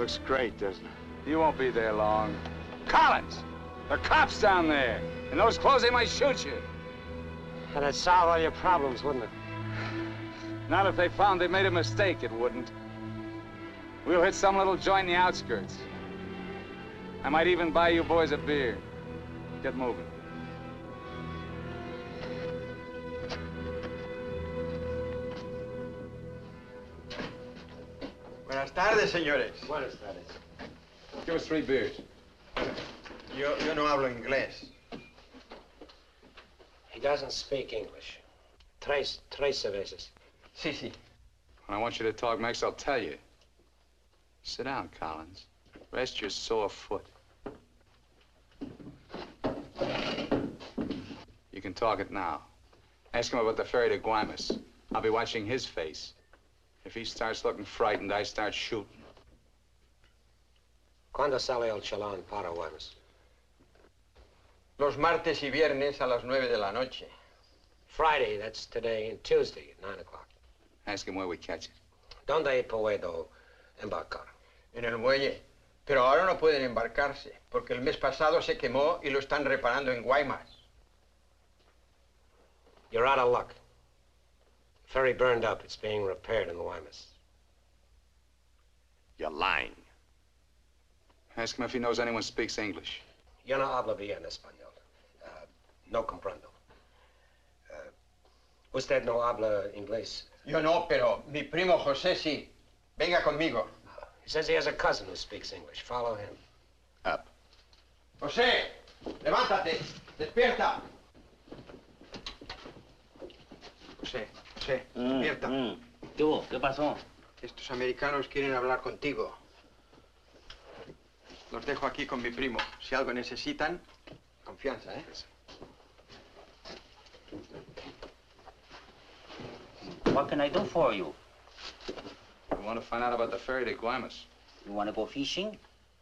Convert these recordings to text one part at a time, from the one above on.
Looks great, doesn't it? You won't be there long. Collins! There are cops down there. In those clothes, they might shoot you. That'd solve all your problems, wouldn't it? Not if they found they made a mistake, it wouldn't. We'll hit some little joint in the outskirts. I might even buy you boys a beer. Get moving. Buenas tardes, señores. Buenas tardes. Give us 3 beers. Yo no hablo inglés. He doesn't speak English. Tres cervezas. Sí, sí. When I want you to talk, Max, I'll tell you. Sit down, Collins. Rest your sore foot. You can talk it now. Ask him about the ferry to Guaymas. I'll be watching his face. If he starts looking frightened, I start shooting. ¿Cuándo sale el chalán para Guaymas? Los martes y viernes a las 9 de la noche. Friday, that's today, and Tuesday at 9 o'clock. Ask him where we catch it. ¿Dónde puedo embarcar? En el muelle. Pero ahora no pueden embarcarse, porque el mes pasado se quemó y lo están reparando en Guaymas. You're out of luck. Ferry burned up. It's being repaired in Guaymas. You're lying. Ask him if he knows anyone speaks English. Yo no hablo bien español. No comprendo. Usted no habla inglés. Yo no, pero mi primo José sí. Venga conmigo. He says he has a cousin who speaks English. Follow him. Up. José, levántate. Despierta. José, despierta. ¿Qué hubo? ¿Qué pasó? Estos americanos quieren hablar contigo. Los dejo aquí con mi primo. Si algo necesitan, confianza, ¿eh? What can I do for you? We want to find out about the ferry to Guaymas. You want to go fishing?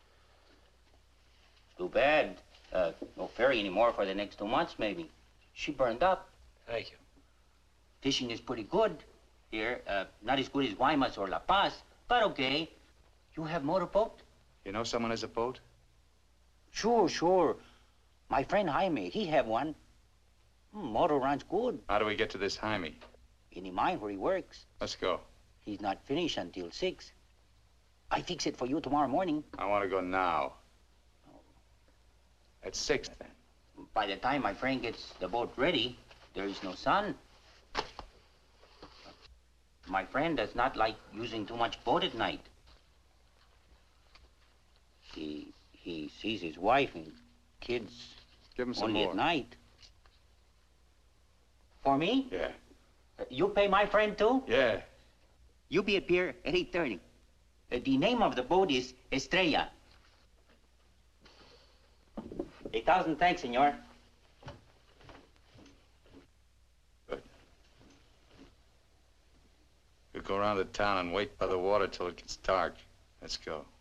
Too bad. No ferry anymore for the next 2 months, maybe. She burned up. Thank you. Fishing is pretty good here. Not as good as Guaymas or La Paz, but okay. You have motorboat? You know someone has a boat? Sure. My friend Jaime, he have one. Motor runs good. How do we get to this Jaime? In the mine where he works. Let's go. He's not finished until 6. I fix it for you tomorrow morning. I want to go now. At 6, then. By the time my friend gets the boat ready, there is no sun. My friend does not like using too much boat at night. He sees his wife and kids Give him some only more. at night. For me? Yeah. You pay my friend too? Yeah. You be at pier at 8:30. The name of the boat is Estrella. 1,000 thanks, senor. Good. We'll go around the town and wait by the water till it gets dark. Let's go.